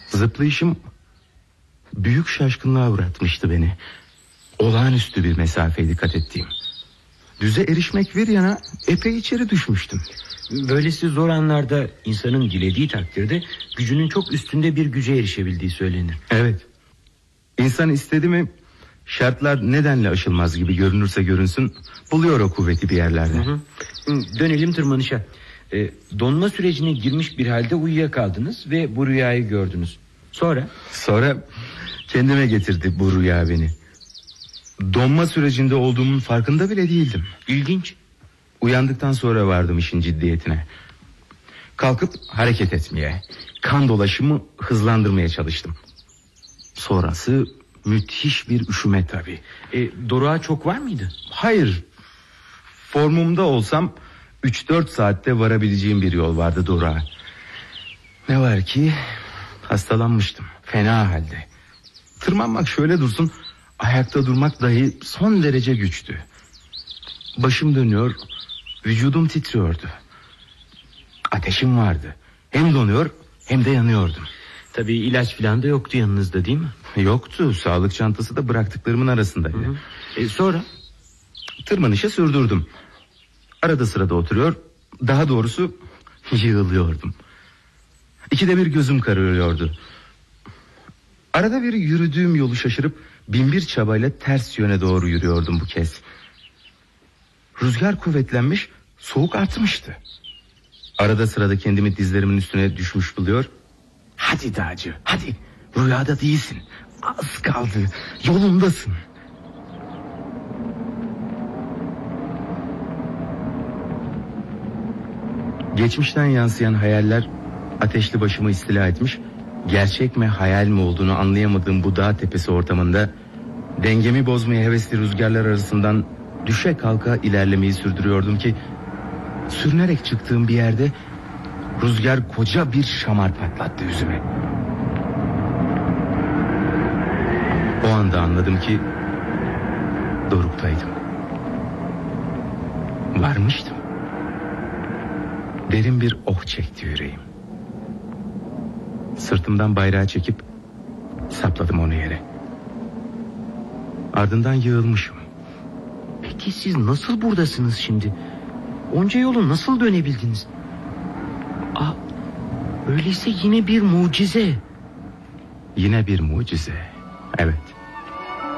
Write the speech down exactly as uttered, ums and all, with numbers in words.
Zıplayışım büyük şaşkınlığa uğratmıştı beni. Olağanüstü bir mesafeydi kat ettiğim. Düze erişmek bir yana epey içeri düşmüştüm. Böylesi zor anlarda insanın dilediği takdirde gücünün çok üstünde bir güce erişebildiği söylenir. Evet. İnsan istedi mi şartlar nedenle aşılmaz gibi görünürse görünsün buluyor o kuvveti bir yerlerde. Hı hı. Dönelim tırmanışa. E, donma sürecine girmiş bir halde uyuyakaldınız ve bu rüyayı gördünüz. Sonra? Sonra kendime getirdi bu rüya beni. Donma sürecinde olduğumun farkında bile değildim. İlginç. Uyandıktan sonra vardım işin ciddiyetine. Kalkıp hareket etmeye, kan dolaşımı hızlandırmaya çalıştım. Sonrası müthiş bir üşüme tabii. E, doruğa çok var mıydı? Hayır. Formumda olsam üç dört saatte varabileceğim bir yol vardı doruğa. Ne var ki hastalanmıştım. Fena halde. Tırmanmak şöyle dursun, ayakta durmak dahi son derece güçtü. Başım dönüyor, vücudum titriyordu. Ateşim vardı. Hem donuyor hem de yanıyordum. Tabii ilaç falan da yoktu yanınızda, değil mi? Yoktu. Sağlık çantası da bıraktıklarımın arasındaydı. Hı hı. E, sonra? Tırmanışı sürdürdüm. Arada sırada oturuyor, daha doğrusu yığılıyordum. İkide bir gözüm kararıyordu. Arada bir yürüdüğüm yolu şaşırıp binbir çabayla ters yöne doğru yürüyordum bu kez. Rüzgar kuvvetlenmiş, soğuk artmıştı. Arada sırada kendimi dizlerimin üstüne düşmüş buluyor. Hadi dağcı, hadi, rüyada değilsin. Az kaldı, yolundasın. Geçmişten yansıyan hayaller ateşli başımı istila etmiş, gerçek mi hayal mi olduğunu anlayamadığım bu dağ tepesi ortamında dengemi bozmaya hevesli rüzgarlar arasından düşe kalka ilerlemeyi sürdürüyordum ki sürünerek çıktığım bir yerde rüzgar koca bir şamar patlattı yüzüme. O anda anladım ki doruktaydım. Varmıştım. Derin bir oh çekti yüreğim. Sırtımdan bayrağı çekip sapladım onu yere. Ardından yığılmışım. Peki siz nasıl buradasınız şimdi? Onca yolu nasıl dönebildiniz? Aa, öyleyse yine bir mucize. Yine bir mucize. Evet.